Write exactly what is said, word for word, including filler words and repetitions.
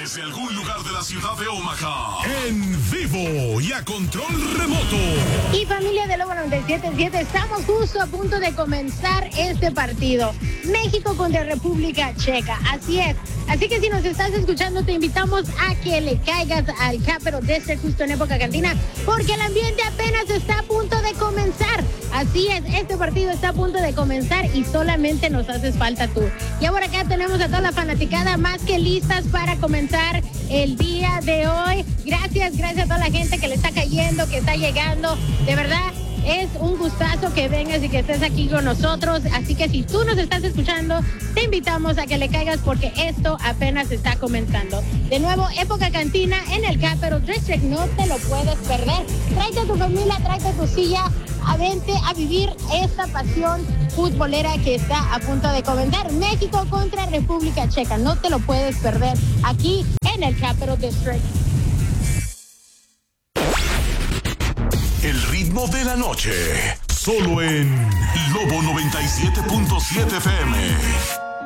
Desde algún lugar de la ciudad de Omaha, en vivo y a control remoto. Y familia de Lobo noventa y siete punto siete, estamos justo a punto de comenzar este partido. México contra República Checa, así es. Así que si nos estás escuchando, te invitamos a que le caigas al Capital District justo en época cantina, porque el ambiente apenas está a punto de comenzar. Así es, este partido está a punto de comenzar y solamente nos haces falta tú. Y ahora acá tenemos a toda la fanaticada más que listas para comenzar el día de hoy. Gracias, gracias a toda la gente que le está cayendo, que está llegando. De verdad, es un gustazo que vengas y que estés aquí con nosotros. Así que si tú nos estás escuchando, te invitamos a que le caigas porque esto apenas está comenzando. De nuevo, época cantina en el Capital District. No te lo puedes perder. Tráete a tu familia, tráete a tu silla. A vente a vivir esta pasión futbolera que está a punto de comenzar. México contra República Checa. No te lo puedes perder aquí en el Capital District. El ritmo de la noche, solo en Lobo noventa y siete punto siete F M.